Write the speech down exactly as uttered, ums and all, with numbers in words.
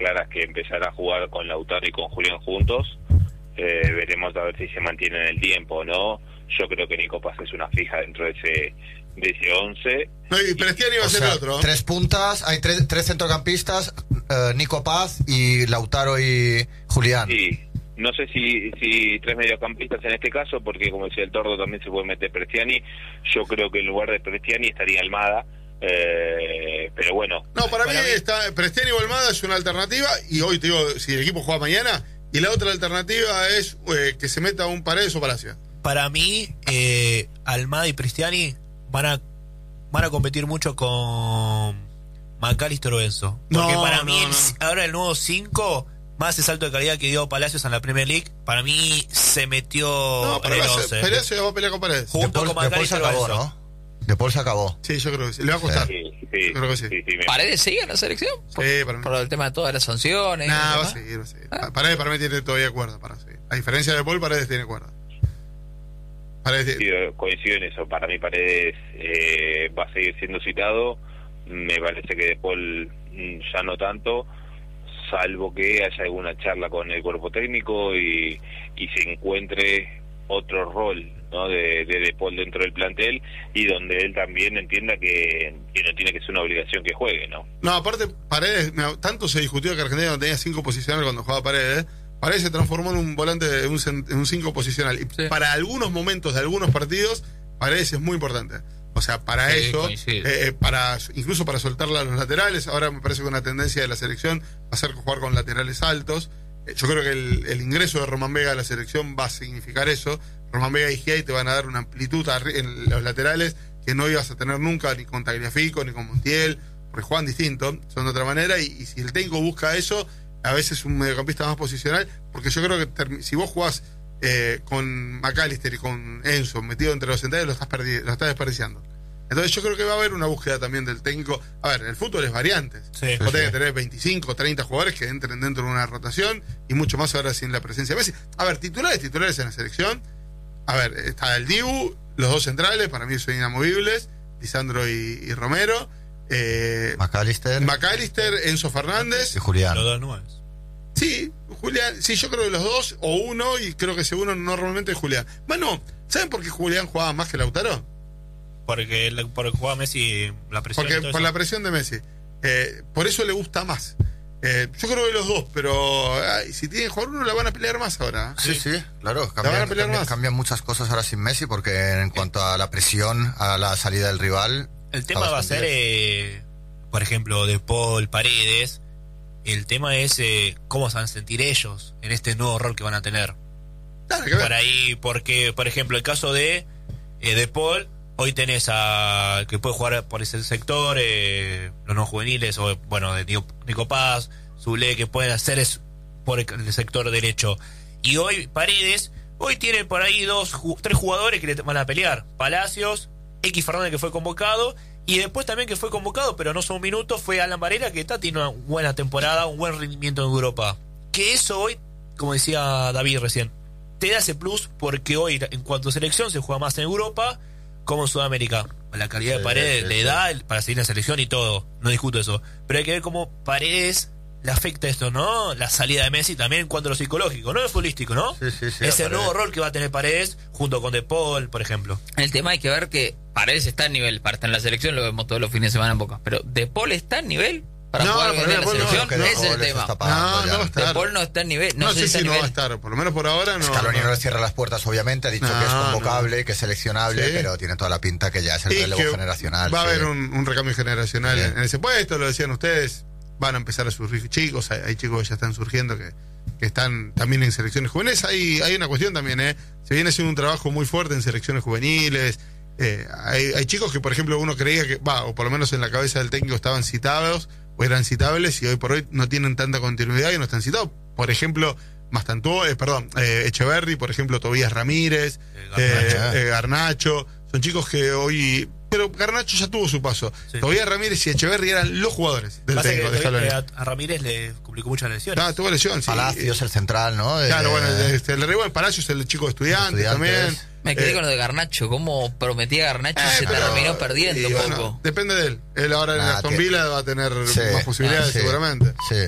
claras que empezar a jugar con Lautaro y con Julián juntos. Eh, veremos a ver si se mantiene en el tiempo, ¿no? Yo creo que Nico Paz es una fija dentro de ese de ese once. No, y Prestiani va a ser sea, el otro. Tres puntas, hay tres, tres centrocampistas, eh, Nico Paz y Lautaro y Julián. Sí, no sé si si tres mediocampistas en este caso, porque como decía el Tordo también se puede meter Prestiani. Yo creo que en lugar de Prestiani estaría Almada. Eh, pero bueno. No, para, para mí, mí está Prestiani o Almada es una alternativa. Y hoy te digo, si el equipo juega mañana. Y la otra alternativa es eh, que se meta un Paredes o Palacio. Para mí, eh, Almada y Prestiani van a van a competir mucho con McAllister o Enzo. Porque No, para no, mí, no. el- ahora el nuevo cinco, más ese salto de calidad que dio Palacios en la Premier League, para mí se metió No, pero en el va a once. ser- Palacio va a pelear con Paredes. Junto De Paul, con De Paul se McAllister o acabó, Enzo. ¿no? De Paul se acabó. Sí, yo creo que sí. Le va a costar. Sí, sí, Creo que sí. sí, sí, me- ¿Paredes sigue en la selección? Por, Sí, para mí. por el tema de todas las sanciones. Nah, y va a demás. seguir, va a seguir. Ah. Paredes para mí tiene todavía cuerda para seguir. A diferencia de Paul, Paredes tiene cuerda. Paredes tiene... coincido, coincido en eso. Para mí Paredes eh, va a seguir siendo citado. Me parece que De Paul mm, ya no tanto, salvo que haya alguna charla con el cuerpo técnico y, y se encuentre otro rol, ¿no? de, de De Paul dentro del plantel, y donde él también entienda que, que no tiene que ser una obligación que juegue, ¿no? No, aparte, Paredes, mira, tanto se discutió que Argentina no tenía cinco posicionales cuando jugaba Paredes. Paredes se transformó en un volante, en un, cen- en un cinco posicional. Y Sí. para algunos momentos de algunos partidos, Paredes es muy importante. O sea, para Sí, eso, coincido. eh, eh, para incluso para soltarla a los laterales. Ahora me parece que una tendencia de la selección va a ser jugar con laterales altos. Eh, yo creo que el, el ingreso de Román Vega a la selección va a significar eso. Román Vega y Giai te van a dar una amplitud arri- en los laterales que no ibas a tener nunca ni con Tagliafico ni con Montiel, porque juegan distinto, son de otra manera. Y, y si el técnico busca eso, a veces un mediocampista más posicional, porque yo creo que termi- si vos jugás eh, con McAllister y con Enzo metido entre los centrales, lo estás, perdi- lo estás desperdiciando. Entonces yo creo que va a haber una búsqueda también del técnico. A ver, el fútbol es variantes. Sí. Vos Sí, tenés sí. que tener veinticinco, treinta jugadores que entren dentro de una rotación, y mucho más ahora sin la presencia de Messi. A ver, titulares, titulares en la selección. A ver, está el Dibu, los dos centrales, para mí son inamovibles, Lisandro y, y Romero. Eh, McAllister McAllister, Enzo Fernández. y Julián. Los dos nueves. Sí, Julián, sí, yo creo que los dos, o uno, y creo que ese uno normalmente es Julián. Bueno, ¿saben por qué Julián jugaba más que Lautaro? Porque, la- porque jugaba Messi la presión. y Porque todo por eso. la presión de Messi. Eh, por eso le gusta más. Eh, yo creo que los dos, pero ay, si tienen que jugar uno, la van a pelear más ahora. Sí, sí, claro. van a Cambian, pelear cambian- más. cambian muchas cosas ahora sin Messi, porque en cuanto a la presión, a la salida del rival. El está tema va a bastante ser, bien. eh, por ejemplo, de Paul, Paredes. El tema es eh, cómo se van a sentir ellos en este nuevo rol que van a tener. Claro, que ver. Por ahí, porque, por ejemplo, el caso de eh, de Paul, hoy tenés a que puede jugar por ese sector, eh, los no juveniles, o bueno, de Nico, Nico Paz, Zule, que pueden hacer es por el, el sector derecho. Y hoy Paredes, hoy tiene por ahí dos, ju- tres jugadores que le van a pelear. Palacios, X Fernández, que fue convocado, y después también que fue convocado, pero no son un minuto, fue Alan Varela, que está tiene una buena temporada, un buen rendimiento en Europa. Que eso hoy, como decía David recién, te da ese plus, porque hoy en cuanto a selección se juega más en Europa como en Sudamérica. La calidad Sí, de Paredes sí, le sí. da el- para seguir en la selección y todo, no discuto eso, pero hay que ver cómo Paredes le afecta esto, ¿no? La salida de Messi también en cuanto a lo psicológico, no lo futbolístico, ¿no? Sí, sí, sí, Ese a nuevo Paredes. rol que va a tener Paredes junto con De Paul, por ejemplo. El tema hay que ver que Paredes está a nivel para estar en la selección, lo vemos todos los fines de semana en Boca. Pero De Paul está a nivel para No, jugar para en mí la De Paul no, selección. Creo que De Ese es Paul el se tema. está pagando No, ya. no va a estar. De Paul no está a nivel. No, No, sé sé si si está no a va a nivel. estar, por lo menos por ahora no. Scaloni no no. le cierra las puertas, obviamente. Ha dicho No, que es no. convocable, que es seleccionable, Sí. pero tiene toda la pinta que ya es el Y relevo que generacional. va a sí. haber un, un recambio generacional Sí. en ese puesto, lo decían ustedes. Van a empezar a surgir chicos, hay, hay chicos que ya están surgiendo que, que están también en selecciones juveniles. Hay, hay una cuestión también, ¿eh? Se viene haciendo un trabajo muy fuerte en selecciones juveniles. Eh, hay, hay chicos que, por ejemplo, uno creía que, va, o por lo menos en la cabeza del técnico estaban citados o eran citables, y hoy por hoy no tienen tanta continuidad y no están citados. Por ejemplo, Mastantuo, eh, perdón, eh, Echeverri, por ejemplo, Tobías Ramírez, Eh, eh, Garnacho. eh, Garnacho. Son chicos que hoy. Pero Garnacho ya tuvo su paso. Sí. Tobías Ramírez y Echeverri eran los jugadores del Pasa que técnico de Scaloni. eh, a, a Ramírez le complicó mucho la lesión. Ah, tuvo lesión, sí. Palacios, el central, ¿no? Claro, Eh, bueno, este, el Rey Palacios, el chico de estudiantes, Estudiantes. también. Me quedé Eh, con lo de Garnacho. Cómo prometía Garnacho y eh, se pero- terminó perdiendo y un bueno, poco. depende de él. Él ahora en Nah, Aston tiene- Villa va a tener Sí, más posibilidades, ah, sí. seguramente. Sí.